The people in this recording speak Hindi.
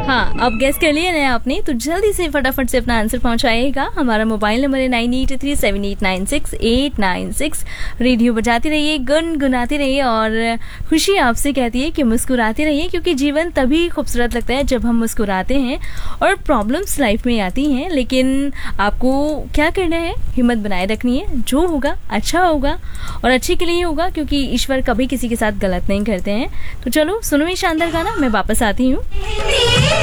हाँ, अब गेस कर लिया ना आपने, तो जल्दी से फटाफट से अपना आंसर पहुंचाइएगा। हमारा मोबाइल नंबर है 9837896896। रेडियो बजाते रहिए, गुनगुनाते रहिए और खुशी आपसे कहती है कि मुस्कुराते रहिए, क्योंकि जीवन तभी खूबसूरत लगता है जब हम मुस्कुराते हैं। और प्रॉब्लम्स लाइफ में आती हैं, लेकिन आपको क्या करना है, हिम्मत बनाए रखनी है। जो होगा अच्छा होगा और अच्छे के लिए होगा, क्योंकि ईश्वर कभी किसी के साथ गलत नहीं करते हैं। तो चलो सुनो ये शानदार गाना, मैं वापस आती हूँ।